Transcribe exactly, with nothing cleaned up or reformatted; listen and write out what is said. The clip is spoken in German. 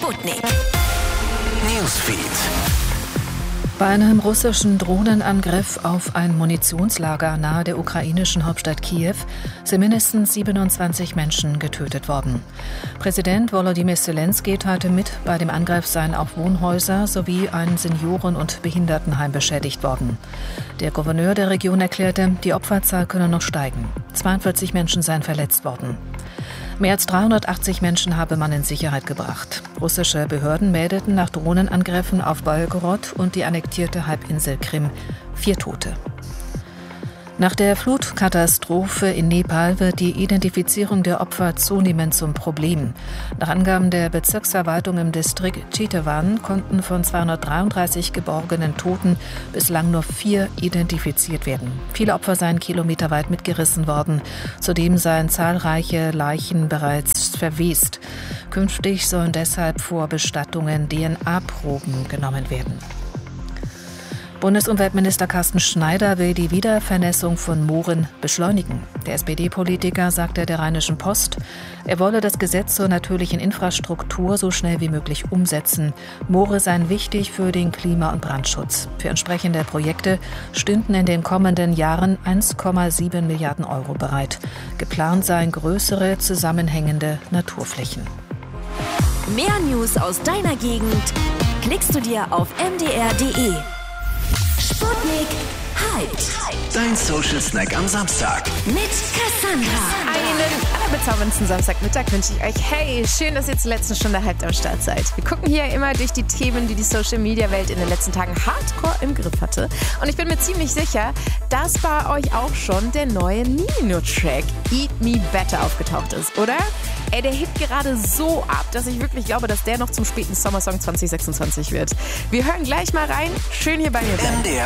Sputnik Newsfeed. Bei einem russischen Drohnenangriff auf ein Munitionslager nahe der ukrainischen Hauptstadt Kiew sind mindestens siebenundzwanzig Menschen getötet worden. Präsident Volodymyr Zelensky teilte mit, bei dem Angriff seien auch Wohnhäuser sowie ein Senioren- und Behindertenheim beschädigt worden. Der Gouverneur der Region erklärte, die Opferzahl könne noch steigen. zweiundvierzig Menschen seien verletzt worden. Mehr als dreihundertachtzig Menschen habe man in Sicherheit gebracht. Russische Behörden meldeten nach Drohnenangriffen auf Belgorod und die annektierte Halbinsel Krim vier Tote. Nach der Flutkatastrophe in Nepal wird die Identifizierung der Opfer zunehmend zum Problem. Nach Angaben der Bezirksverwaltung im Distrikt Chitwan konnten von zweihundertdreiunddreißig geborgenen Toten bislang nur vier identifiziert werden. Viele Opfer seien kilometerweit mitgerissen worden. Zudem seien zahlreiche Leichen bereits verwest. Künftig sollen deshalb vor Bestattungen D N A-Proben genommen werden. Bundesumweltminister Carsten Schneider will die Wiedervernässung von Mooren beschleunigen. Der S P D-Politiker sagte der Rheinischen Post, er wolle das Gesetz zur natürlichen Infrastruktur so schnell wie möglich umsetzen. Moore seien wichtig für den Klima- und Brandschutz. Für entsprechende Projekte stünden in den kommenden Jahren eins Komma sieben Milliarden Euro bereit. Geplant seien größere, zusammenhängende Naturflächen. Mehr News aus deiner Gegend klickst du dir auf m d r punkt d e. Sputnik Hyped. Dein Social Snack am Samstag. Mit Cassandra. Einen allerbezauberndsten Samstagmittag wünsche ich euch. Hey, schön, dass ihr zur letzten Stunde Hyped am Start seid. Wir gucken hier immer durch die Themen, die die Social-Media-Welt in den letzten Tagen hardcore im Griff hatte. Und ich bin mir ziemlich sicher, dass bei euch auch schon der neue Nino-Track Eat Me Better aufgetaucht ist, oder? Ey, der hebt gerade so ab, dass ich wirklich glaube, dass der noch zum späten Sommersong zwanzig sechsundzwanzig wird. Wir hören gleich mal rein. Schön hier bei mir bleiben. M D R